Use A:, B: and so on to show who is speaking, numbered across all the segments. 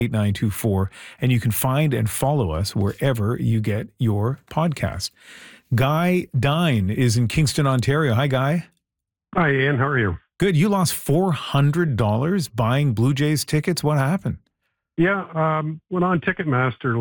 A: 8924, and you can find and follow us wherever you get your podcast. Guy Dine is in Kingston, Ontario. Hi, Guy.
B: Hi, Ian. How are you?
A: Good. You lost $400 buying Blue Jays tickets. What happened?
B: Yeah, went on Ticketmaster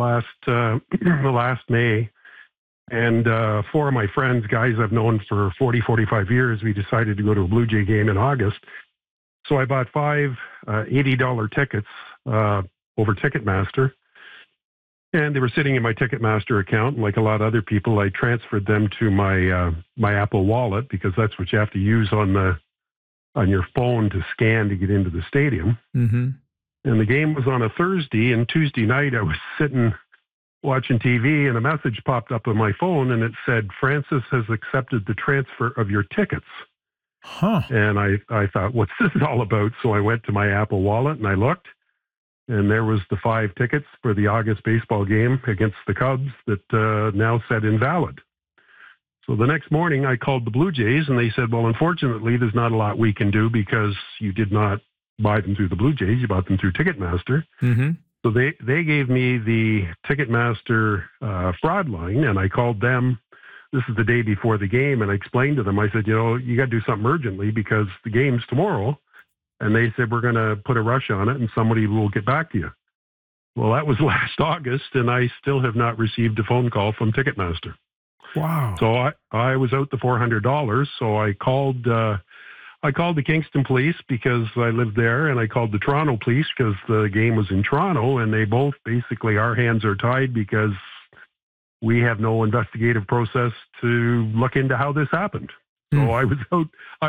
B: last May, and four of my friends, guys I've known for 40, 45 years, we decided to go to a Blue Jay game in August. So I bought five $80 tickets over Ticketmaster, and they were sitting in my Ticketmaster account. And like a lot of other people, I transferred them to my Apple Wallet, because that's what you have to use on your phone to scan to get into the stadium.
A: Mm-hmm.
B: And the game was on a Thursday, and Tuesday night I was sitting watching TV, and a message popped up on my phone, and it said, "Francis has accepted the transfer of your tickets."
A: Huh.
B: And I thought, what's this all about? So I went to my Apple Wallet and I looked, and there was the 5 tickets for the August baseball game against the Cubs that now said invalid. So the next morning I called the Blue Jays, and they said, well, unfortunately, there's not a lot we can do because you did not buy them through the Blue Jays. You bought them through Ticketmaster.
A: Mm-hmm.
B: So they gave me the Ticketmaster fraud line, and I called them. This is the day before the game, and I explained to them, I said, you got to do something urgently because the game's tomorrow. And they said, we're going to put a rush on it and somebody will get back to you. Well, that was last August, and I still have not received a phone call from Ticketmaster.
A: Wow.
B: So I was out the $400. So I called the Kingston police because I lived there, and I called the Toronto police because the game was in Toronto, and they both basically, our hands are tied because we have no investigative process to look into how this happened. So I was out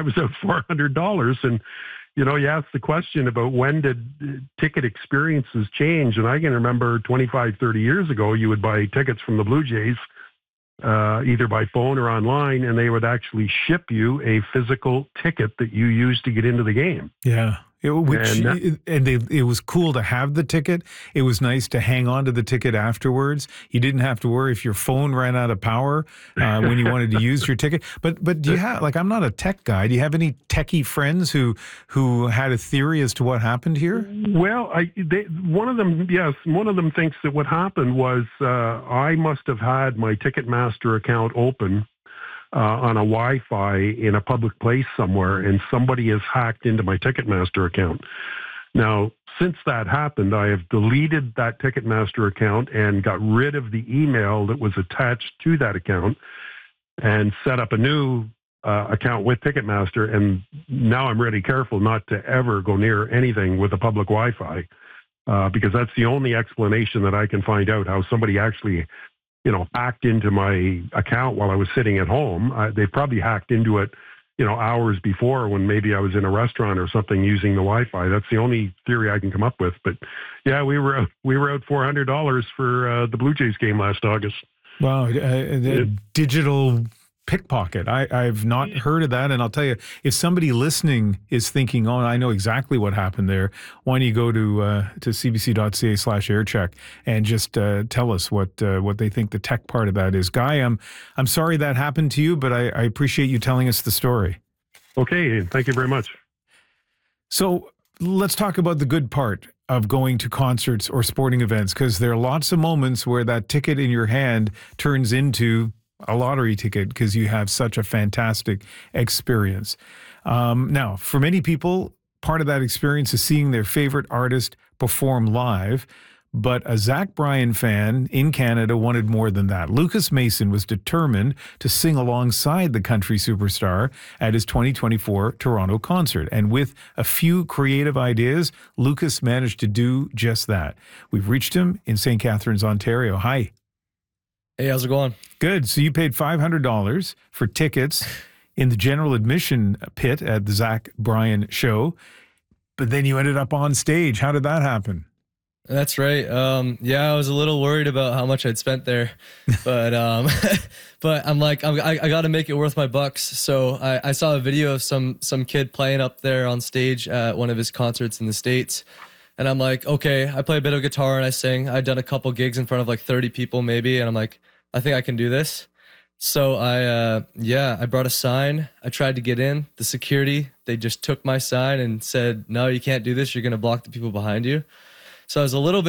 B: $400, and you asked the question about when did ticket experiences change, and I can remember 25, 30 years ago, you would buy tickets from the Blue Jays either by phone or online, and they would actually ship you a physical ticket that you used to get into the game.
A: Yeah. It was cool to have the ticket. It was nice to hang on to the ticket afterwards. You didn't have to worry if your phone ran out of power when you wanted to use your ticket. But do you have, I'm not a tech guy. Do you have any techie friends who had a theory as to what happened here?
B: Well, one of them thinks that what happened was I must have had my Ticketmaster account open on a Wi-Fi in a public place somewhere, and somebody has hacked into my Ticketmaster account. Now, since that happened, I have deleted that Ticketmaster account and got rid of the email that was attached to that account and set up a new account with Ticketmaster. And now I'm really careful not to ever go near anything with a public Wi-Fi because that's the only explanation that I can find out how somebody actually hacked into my account while I was sitting at home. They probably hacked into it, hours before when maybe I was in a restaurant or something using the Wi-Fi. That's the only theory I can come up with. But yeah, we were out $400 for the Blue Jays game last August.
A: Wow, digital pickpocket. I've not heard of that, and I'll tell you, if somebody listening is thinking, "Oh, I know exactly what happened there," why don't you go to cbc.ca/aircheck and just tell us what they think the tech part of that is. Guy, I'm sorry that happened to you, but I appreciate you telling us the story.
B: Okay, thank you very much.
A: So let's talk about the good part of going to concerts or sporting events, because there are lots of moments where that ticket in your hand turns into a lottery ticket because you have such a fantastic experience. Now, for many people, part of that experience is seeing their favorite artist perform live. But a Zach Bryan fan in Canada wanted more than that. Lucas Mason was determined to sing alongside the country superstar at his 2024 Toronto concert. And with a few creative ideas, Lucas managed to do just that. We've reached him in St. Catharines, Ontario. Hi.
C: Hey, how's it going?
A: Good. So you paid $500 for tickets in the general admission pit at the Zach Bryan show, but then you ended up on stage. How did that happen?
C: That's right. Yeah, I was a little worried about how much I'd spent there, but but I'm like, I got to make it worth my bucks. So I saw a video of some kid playing up there on stage at one of his concerts in the States. And I'm like, okay, I play a bit of guitar and I sing. I'd done a couple gigs in front of like 30 people maybe. And I'm like, I think I can do this. So I brought a sign. I tried to get in. The security, they just took my sign and said, no, you can't do this. You're going to block the people behind you. So I was a little bit